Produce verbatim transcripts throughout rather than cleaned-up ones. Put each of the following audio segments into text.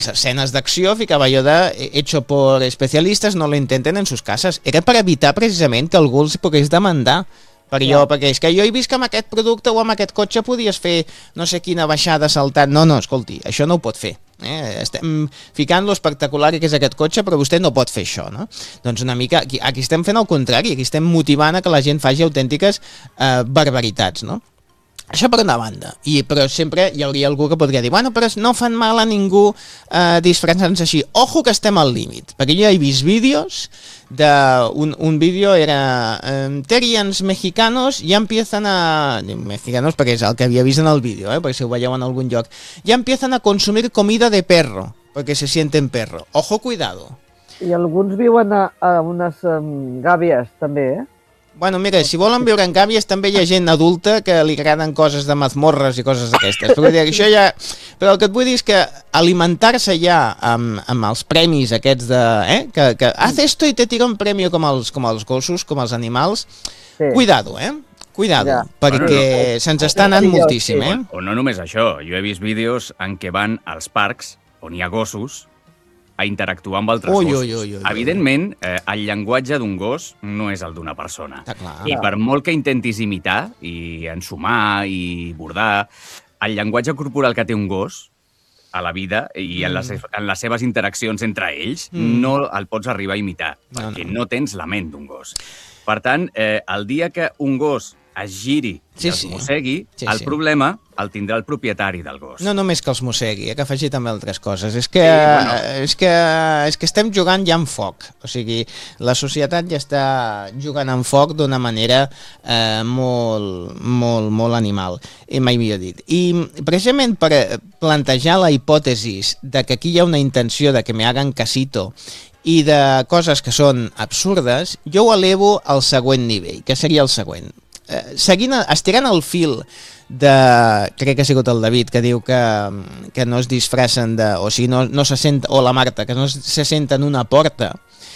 escenes d'acció ficava allò de hecho por especialistas, no lo intenten en sus casas. Era per evitar precisament que algú els pogués demandar per allò, perquè és que jo he vist que amb aquest producte o amb aquest cotxe podies fer no sé quina baixada saltant. No, no, escolti, això no ho pot fer. Eh? Estem ficant lo espectacular que és aquest cotxe, però vostè no pot fer això, no? Doncs una mica, aquí, aquí estem fent el contrari, aquí estem motivant a que la gent faci autèntiques eh, barbaritats, no? Això per una banda, I, però sempre hi hauria algú que podria dir, bueno, però no fan mal a ningú eh, disfressant-se així. Ojo que estem al límit, perquè jo he vist vídeos de un, un vídeo era eh, Terians mexicanos ya empiezan a... mexicanos perquè és el que havia vist en el vídeo, eh, perquè si ho veieu en algun lloc, ya empiezan a consumir comida de perro, perquè se sienten perro. Ojo, cuidado. I alguns viuen a, a unes um, gàbies, també, eh? Bueno, mira, si volen viure en gàbies també hi ha gent adulta que li agraden coses de mazmorres i coses d'aquestes. Però, això ja... Però el que et vull dir és que alimentar-se ja amb, amb els premis aquests de... Eh? Que, que haz esto i te tira un premi com els, com els gossos, com els animals. Sí. Cuidado, eh? Cuidado, ja. Perquè bueno, no, se'ns està anant moltíssim, eh? O, o no només això, jo he vist vídeos en què van als parcs on hi ha gossos a interactuar amb altres ui, gossos. Ui, ui, ui, Evidentment, eh, el llenguatge d'un gos no és el d'una persona. I per molt que intentis imitar i ensumar i bordar, el llenguatge corporal que té un gos a la vida i en les, en les seves interaccions entre ells mm. no el pots arribar a imitar, no, perquè no. no tens la ment d'un gos. Per tant, eh, el dia que un gos es giri i sí, els mossegui, sí, el sí. problema el tindrà el propietari del gos. No només que els mossegui, eh, que faci també altres coses. És que, sí, bueno. és, que, és que estem jugant ja amb foc. O sigui, la societat ja està jugant amb foc d'una manera eh, molt, molt, molt animal, i mai millor dit. I precisament per plantejar la hipòtesi de que aquí hi ha una intenció de que me hagan casito i de coses que són absurdes, jo ho elevo al següent nivell, que seria el següent. Eh, seguint, estirant el fil de, crec que ha sigut el David, que diu que, que no es disfressen de, o sigui, no, no se sent, o la Marta, que no se senten una porta.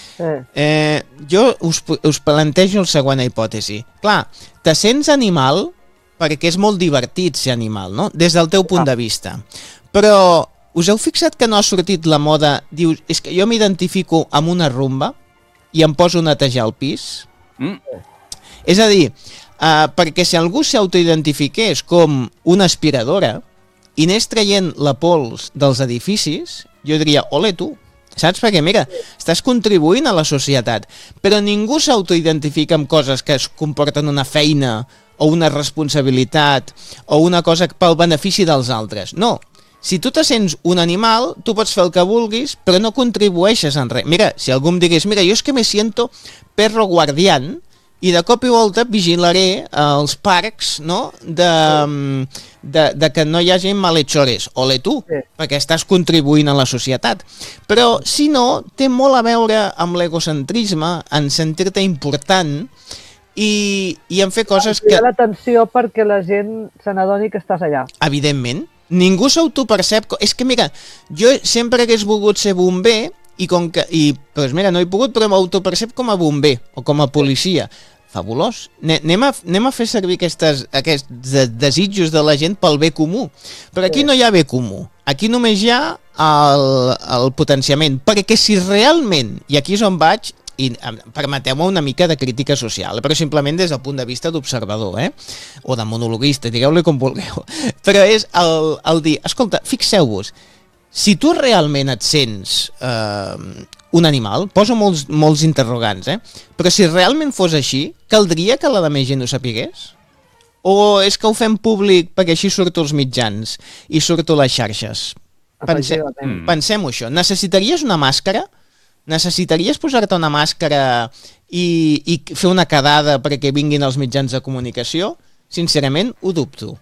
Eh, jo us, us plantejo la següent hipòtesi. Clar, te sents animal perquè és molt divertit ser animal, no? Des del teu punt de vista. Però us heu fixat que no ha sortit la moda, dius, és que jo m'identifico amb una rumba i em poso a netejar el pis? Mm. És a dir, Uh, perquè si algú s'autoidentifiqués com una aspiradora i anés traient la pols dels edificis, jo diria, ole tu, saps? Perquè mira, estàs contribuint a la societat, però ningú s'autoidentifica amb coses que es comporten una feina o una responsabilitat o una cosa pel benefici dels altres. No, si tu te sents un animal, tu pots fer el que vulguis, però no contribueixes en res. Mira, si algú em digués, mira, jo és que me siento perro guardián, i de cop i volta vigilaré els parcs, no? de, de, de que no hi hagi malhechores. Ole tu, sí. perquè estàs contribuint a la societat. Però, si no, té molt a veure amb l'egocentrisme, en sentir-te important i, i en fer coses que... l'atenció perquè la gent se n'adoni que estàs allà. Evidentment. Ningú s'autopercep... És que, mira, jo sempre hagués volgut ser bomber i com que... I, doncs mira, no he pogut, però m'autopercep com a bomber o com a policia. Fabulós. Anem a, anem a fer servir aquestes, aquests desitjos de la gent pel bé comú. Però aquí no hi ha bé comú. Aquí només hi ha el, el potenciament. Perquè si realment, i aquí és on vaig, i permeteu-me una mica de crítica social, però simplement des del punt de vista d'observador, eh? o de monologuista, digueu-li com vulgueu. Però és el, el dir, escolta, fixeu-vos, si tu realment et sents eh, un animal, poso molts, molts interrogants, eh? però si realment fos així, caldria que la de més gent ho sapigués? O és que ho fem públic perquè així surto als mitjans i surto a les xarxes? Pense, Pensem-ho això. Necessitaries una màscara? Necessitaries posar-te una màscara i, i fer una quedada perquè vinguin els mitjans de comunicació? Sincerament, ho dubto.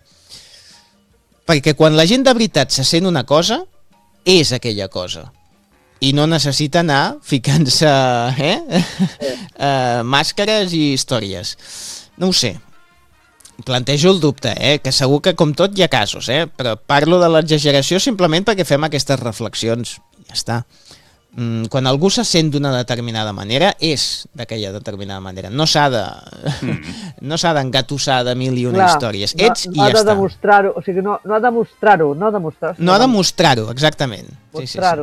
Perquè quan la gent de veritat se sent una cosa, és aquella cosa. I no necessita anar ficant-se eh? uh, màscares i històries. No ho sé. Plantejo el dubte, eh? que segur que com tot hi ha casos, eh? però parlo de l'exageració simplement perquè fem aquestes reflexions. Ja està. quan algú se sent d'una determinada manera, és d'aquella determinada manera. No s'ha de... Mm. no s'ha d'engatussar de mil i una Clar, històries. Ets no, no i ja està. No ha de demostrar-ho, o sigui, no, no ha de demostrar-ho, no ha de demostrar-ho. No ha de mostrar-ho, exactament. Mostrar-ho. Sí, sí, sí.